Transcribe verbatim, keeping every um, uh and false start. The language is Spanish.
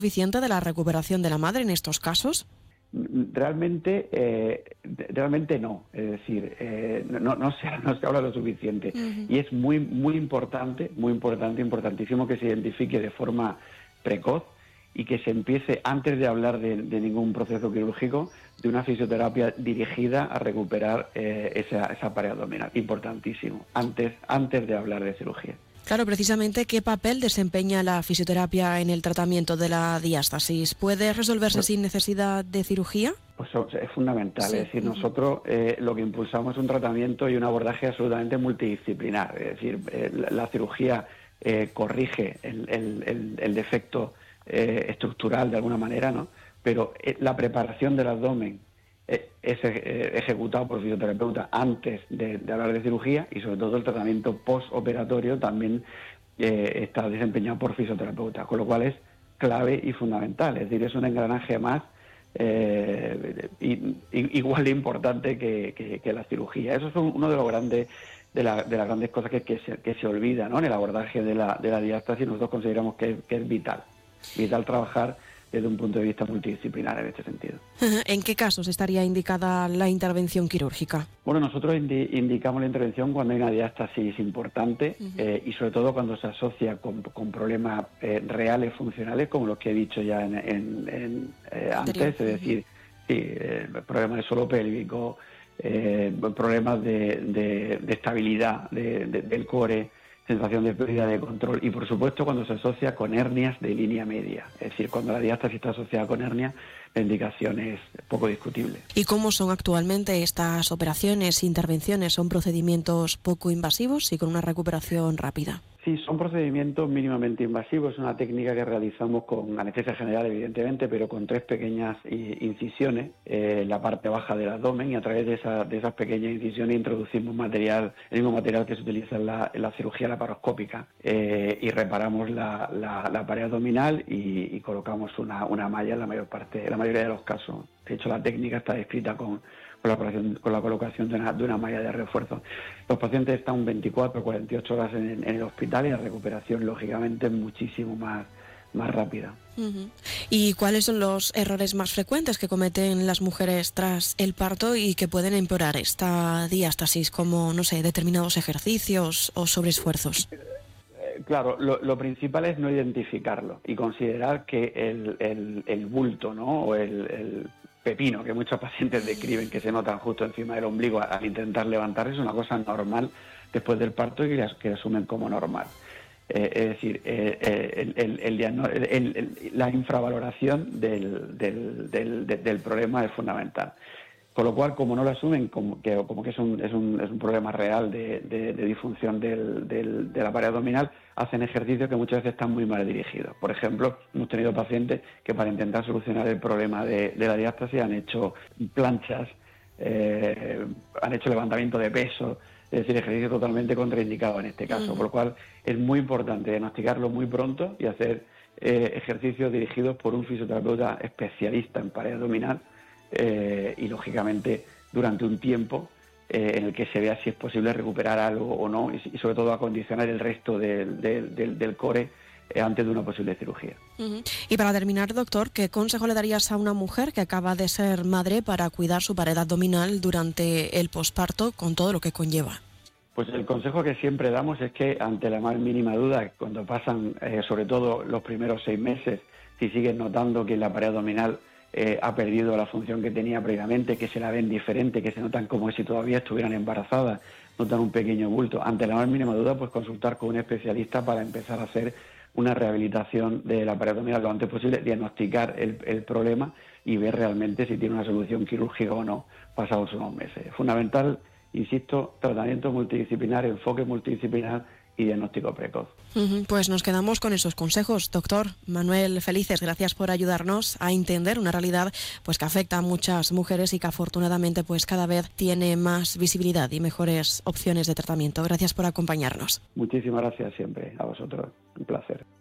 suficiente de la recuperación de la madre en estos casos? Realmente, eh, realmente no. Es decir, eh, no, no, se, no se habla lo suficiente. Uh-huh. Y es muy, muy importante, muy importante, importantísimo que se identifique de forma precoz y que se empiece, antes de hablar de, de ningún proceso quirúrgico, de una fisioterapia dirigida a recuperar eh, esa, esa pared abdominal. Importantísimo, antes, antes de hablar de cirugía. Claro, precisamente, ¿qué papel desempeña la fisioterapia en el tratamiento de la diástasis? ¿Puede resolverse pues, sin necesidad de cirugía? Pues es fundamental, sí. Es decir, uh-huh. nosotros eh, lo que impulsamos es un tratamiento y un abordaje absolutamente multidisciplinar. Es decir, eh, la, la cirugía eh, corrige el, el, el, el defecto eh, estructural de alguna manera, ¿no? Pero eh, la preparación del abdomen eh, es eh, ejecutado por fisioterapeuta antes de, de hablar de cirugía, y sobre todo el tratamiento postoperatorio también eh, está desempeñado por fisioterapeuta, con lo cual es clave y fundamental. Es decir, es un engranaje más eh, y, y, igual de importante que, que, que la cirugía. Eso es uno de los grandes de, la, de las grandes cosas que, que, se, que se olvida, ¿no?, en el abordaje de la, de la diástasis. Nosotros consideramos que, que es vital, vital trabajar desde un punto de vista multidisciplinar en este sentido. ¿En qué casos estaría indicada la intervención quirúrgica? Bueno, nosotros indi- indicamos la intervención cuando hay una diástasis importante uh-huh. eh, y sobre todo cuando se asocia con, con problemas eh, reales, funcionales, como los que he dicho ya en, en, en, eh, antes, es decir, uh-huh. sí, eh, problemas de suelo pélvico, eh, problemas de, de, de estabilidad de, de, del core, sensación de pérdida de control, y por supuesto cuando se asocia con hernias de línea media. Es decir, cuando la diástasis está asociada con hernia, la indicación es poco discutible. ¿Y cómo son actualmente estas operaciones, intervenciones? ¿Son procedimientos poco invasivos y con una recuperación rápida? Sí, son procedimientos mínimamente invasivos. Es una técnica que realizamos con anestesia general, evidentemente, pero con tres pequeñas incisiones eh, en la parte baja del abdomen, y a través de, esa, de esas pequeñas incisiones introducimos material, el mismo material que se utiliza en la, en la cirugía laparoscópica, eh, y reparamos la, la, la pared abdominal y, y colocamos una, una malla en la mayor parte, en la mayoría de los casos. De hecho, la técnica está descrita con Con la, con la colocación de una, de una malla de refuerzo. Los pacientes están veinticuatro a cuarenta y ocho horas en, en el hospital, y la recuperación, lógicamente, es muchísimo más, más rápida. Uh-huh. ¿Y cuáles son los errores más frecuentes que cometen las mujeres tras el parto y que pueden empeorar esta diástasis, como, no sé, determinados ejercicios o sobreesfuerzos? Claro, lo, lo principal es no identificarlo y considerar que el, el, el bulto, ¿no?, o el, el pepino que muchos pacientes describen, que se notan justo encima del ombligo al intentar levantar, es una cosa normal después del parto y que, que asumen como normal. Eh, es decir, eh, el, el, el, el, el, la infravaloración del, del, del, del problema es fundamental. Con lo cual, como no lo asumen como que, como que es, un, es, un, es un problema real de, de, de disfunción del, del, de la pared abdominal, hacen ejercicios que muchas veces están muy mal dirigidos. Por ejemplo, hemos tenido pacientes que para intentar solucionar el problema de, de la diástasis han hecho planchas, eh, han hecho levantamiento de peso, es decir, ejercicio totalmente contraindicado en este caso. Uh-huh. Por lo cual es muy importante diagnosticarlo muy pronto y hacer eh, ejercicios dirigidos por un fisioterapeuta especialista en pared abdominal, Eh, y lógicamente durante un tiempo eh, en el que se vea si es posible recuperar algo o no, y, y sobre todo acondicionar el resto del, del, del, del core eh, antes de una posible cirugía. Uh-huh. Y para terminar, doctor, ¿qué consejo le darías a una mujer que acaba de ser madre para cuidar su pared abdominal durante el posparto con todo lo que conlleva? Pues el consejo que siempre damos es que ante la más mínima duda, cuando pasan eh, sobre todo los primeros seis meses, si siguen notando que la pared abdominal Eh, ha perdido la función que tenía previamente, que se la ven diferente, que se notan como si todavía estuvieran embarazadas, notan un pequeño bulto. Ante la más mínima duda, pues consultar con un especialista para empezar a hacer una rehabilitación de la pared abdominal lo antes posible, diagnosticar el, el problema y ver realmente si tiene una solución quirúrgica o no pasados unos meses. Fundamental, insisto, tratamiento multidisciplinar, enfoque multidisciplinar y diagnóstico precoz. Uh-huh. Pues nos quedamos con esos consejos, doctor Manuel Felices. Gracias por ayudarnos a entender una realidad pues que afecta a muchas mujeres y que afortunadamente pues cada vez tiene más visibilidad y mejores opciones de tratamiento. Gracias por acompañarnos. Muchísimas gracias siempre a vosotros. Un placer.